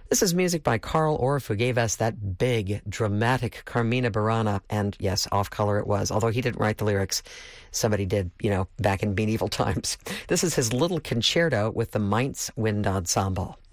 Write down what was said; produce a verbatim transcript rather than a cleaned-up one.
This is music by Carl Orff, who gave us that big, dramatic Carmina Burana. And yes, off color it was, although he didn't write the lyrics. Somebody did, you know, back in medieval times. This is his little concerto with the Mainz Wind Ensemble.